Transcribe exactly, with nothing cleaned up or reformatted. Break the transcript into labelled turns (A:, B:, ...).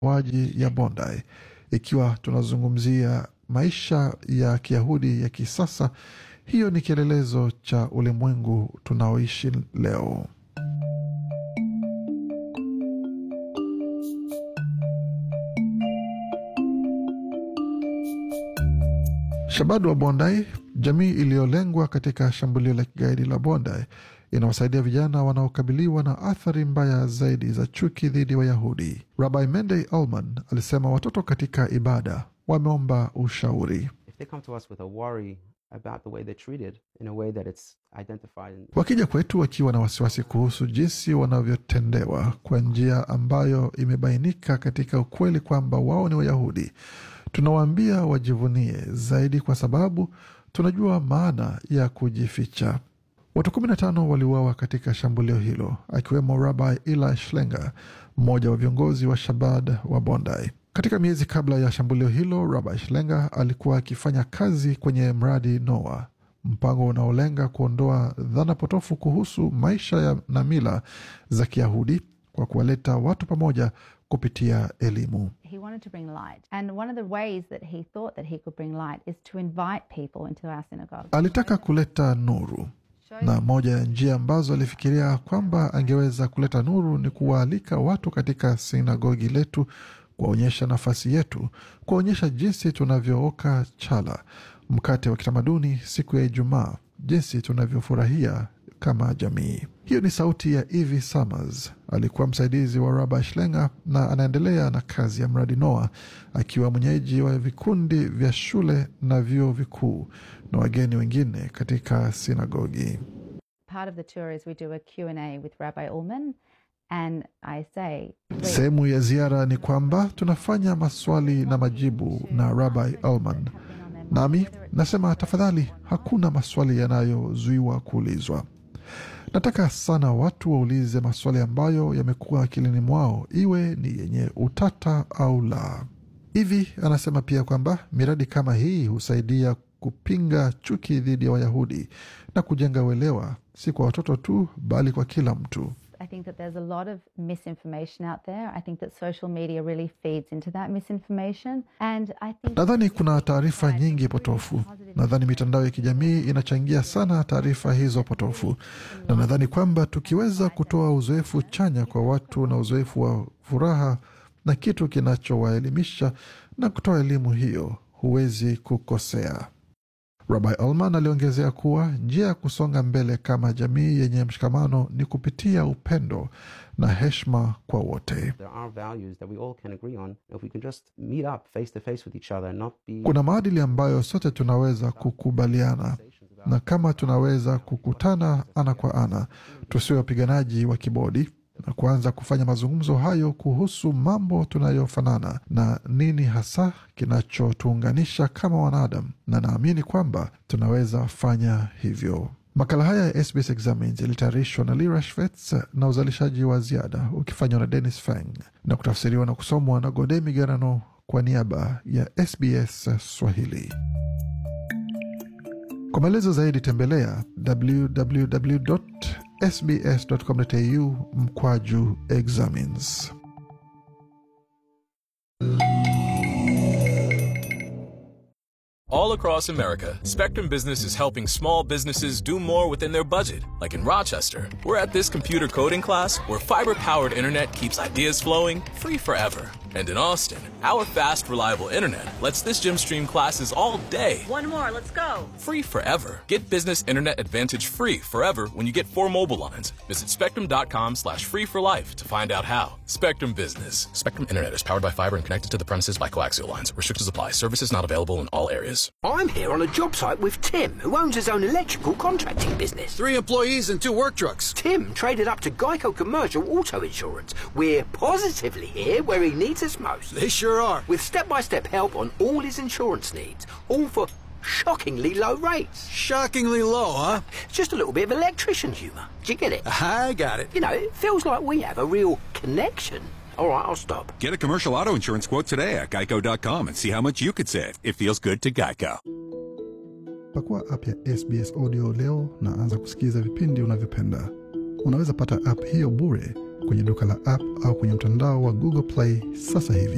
A: waji ya Bondi. Ikiwa tunazungumzia maisha ya Kiyahudi ya kisasa, hiyo ni kielelezo cha ulimwengu tunaoishi leo. Shabadu wa Bondi, jamii iliyolengwa katika shambulio la kigaidi la Bondi, inawasaidia vijana wanaokabiliwa na athari mbaya zaidi za chuki dhidi ya Wayahudi. Rabbi Menday Ullman alisema watoto katika ibada wameomba ushauri.
B: If they come to us with a worry about the way they're treated in a way that it's identified in...
A: Wakija kwetu wakiwa na wasiwasi kuhusu jinsi wanavyotendewa kwa njia ambayo imebainika katika ukweli kwamba wao ni Wayahudi, tunawaambia wajivunie zaidi kwa sababu tunajua maana ya kujificha. Watu kumi na tano waliuawa katika shambulio hilo, akiwemo Rabbi Eli Schlenger, mmoja wa viongozi wa Shabad wa Bondi. Katika miezi kabla ya shambulio hilo, Rabbi Schlenger alikuwa akifanya kazi kwenye mradi Noah, mpango unaolenga kuondoa dhana potofu kuhusu maisha ya na mila za Kiyahudi kwa kuwaleta watu pamoja kupitia elimu.
C: He wanted to bring light, and one of the ways that he thought that he could bring light is to invite people into our synagogue.
A: Alitaka kuleta nuru, na moja ya njia ambazo alifikiria kwamba angeweza kuleta nuru ni kuwaalika watu katika sinagogi letu, kuonyesha nafasi yetu, kuonyesha jinsi tunavyooka chala, mkate wa kitamaduni siku ya Ijumaa, jinsi tunavyofurahia kama jamii. Hiyo ni sauti ya Evie Summers. Alikuwa msaidizi wa Rabbi Schlenger na anaendelea na kazi ya mradi Noah, akiwa mwenyeji wa vikundi vya shule na vyuo vikuu na wageni wengine katika sinagogi.
C: Part of the tour is we do a Q and A with Rabbi Ullman, and I say...
A: Sehemu ya ziara ni kwamba tunafanya maswali na majibu na Rabbi Ullman. Nami nasema tafadhali, hakuna maswali yanayozuiwa kuulizwa. Nataka sana watu waulize maswali ambayo yamekuwa akilini mwao, iwe ni yenye utata au la. Hivi anasema pia kwamba miradi kama hii husaidia kupinga chuki dhidi ya Wayahudi na kujenga uelewa, si kwa watoto tu, bali kwa kila mtu.
C: I think that there's a lot of misinformation out there. I think that social media really feeds into that misinformation. And I think...
A: Nadhani kuna taarifa nyingi potofu. Nadhani mitandao ya kijamii inachangia sana taarifa hizo potofu. Na nadhani kwamba tukiweza kutoa uzoefu chanya kwa watu na uzoefu wa furaha na kitu kinachowaelimisha na kutoa elimu, hiyo huwezi kukosea. Rabbi Ullman aliongezea kuwa njia ya kusonga mbele kama jamii yenye mshikamano ni kupitia upendo na heshima kwa wote.
B: There are values that we all can agree on. If we can just meet up face to face with each other and not be...
A: Kuna maadili ambayo sote tunaweza kukubaliana, na kama tunaweza kukutana ana kwa ana, tusiwe wapiganaji wa kibodi, na kuanza kufanya mazungumzo hayo kuhusu mambo tunayofanana na nini hasa kinachotuunganisha kama wanadamu, na naamini kwamba tunaweza fanya hivyo. Makala haya ya S B S Examines yalitayarishwa na Lira Schwetz na uzalishaji wa ziada ukifanywa na Dennis Fang na kutafsiriwa na kusomwa na Gode Migerano kwa niaba ya S B S Swahili. Kwa maelezo zaidi tembelea w w w dot s b s dot com dot a u mkwaju examines.
D: All across America, Spectrum Business is helping small businesses do more within their budget. Like in Rochester, we're at this computer coding class where fiber-powered internet keeps ideas flowing free forever. And in Austin, our fast, reliable internet lets this gym stream classes all day.
E: One more, let's go.
D: Free forever. Get business internet advantage free forever when you get four mobile lines. Visit spectrum.com slash free for life to find out how. Spectrum Business. Spectrum Internet is powered by fiber and connected to the premises by coaxial lines. Restrictions apply. Services not available in all areas.
F: I'm here on a job site with Tim, who owns his own electrical contracting business.
G: Three employees and two work trucks.
F: Tim traded up to Geico Commercial Auto Insurance. We're positively here where he needs us most.
G: They sure are.
F: With step-by-step help on all his insurance needs, all for shockingly low rates.
G: Shockingly low, huh?
F: Just a little bit of electrician humour. Do you get it?
G: I got it.
F: You know, it feels like we have a real connection. All right, I'll stop.
H: Get a commercial auto insurance quote today at geico dot com and see how much you could save. It feels good to Geico.
A: Pakua app ya S B S Audio leo na anza kusikiza vipindi unavyopenda. Unaweza pata app hiyo bure kwenye duka la app au kwenye mtandao wa Google Play sasa hivi.